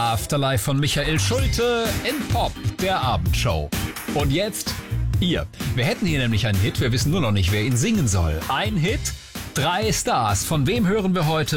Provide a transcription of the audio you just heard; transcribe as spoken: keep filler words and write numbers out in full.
Afterlife von Michael Schulte in Pop, der Abendshow. Und jetzt hier. Wir hätten hier nämlich einen Hit, wir wissen nur noch nicht, wer ihn singen soll. Ein Hit, drei Stars. Von wem hören wir heute